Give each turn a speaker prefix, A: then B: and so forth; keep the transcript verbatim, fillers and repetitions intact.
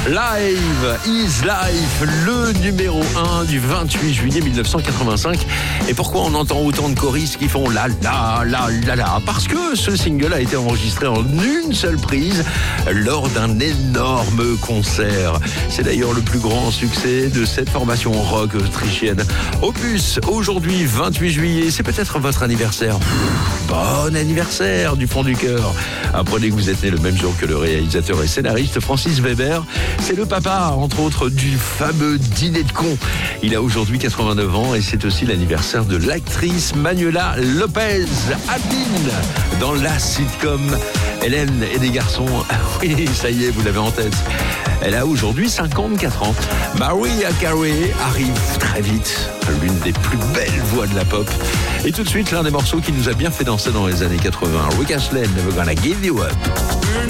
A: Live is Life, le numéro un du vingt-huit juillet mille neuf cent quatre-vingt-cinq. Et pourquoi on entend autant de choristes qui font la la la la la? Parce que ce single a été enregistré en une seule prise lors d'un énorme concert. C'est d'ailleurs le plus grand succès de cette formation rock autrichienne. Opus, aujourd'hui vingt-huit juillet, c'est peut-être votre anniversaire. Bon anniversaire du fond du cœur. Apprenez que vous êtes né le même jour que le réalisateur et scénariste Francis Weber. C'est le papa, entre autres, du fameux Dîner de cons. Il a aujourd'hui quatre-vingt-neuf ans et c'est aussi l'anniversaire de l'actrice Manuela Lopez, Adeline, dans la sitcom Hélène et des garçons. Oui, ça y est, vous l'avez en tête. Elle a aujourd'hui cinquante-quatre ans. Mariah Carey arrive très vite, l'une des plus belles voix de la pop. Et tout de suite, l'un des morceaux qui nous a bien fait danser dans les années quatre-vingts, Rick Astley, Never Gonna Give You Up.